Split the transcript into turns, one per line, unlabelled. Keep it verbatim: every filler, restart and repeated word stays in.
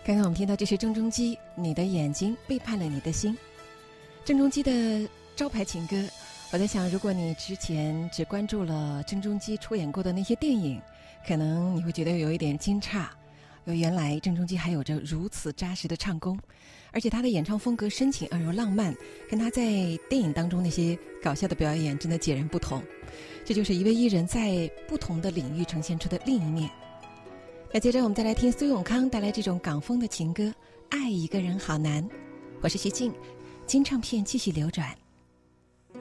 刚刚我们听到这是郑中基《你的眼睛背叛了你的心》，郑中基的招牌情歌。我在想，如果你之前只关注了郑中基出演过的那些电影，可能你会觉得有一点惊诧，原来郑中基还有着如此扎实的唱功，而且他的演唱风格深情而又浪漫，跟他在电影当中那些搞笑的表演真的截然不同。这就是一位艺人在不同的领域呈现出的另一面。那接着我们再来听苏永康带来这种港风的情歌《爱一个人好难》。我是徐静，金唱片继续流转。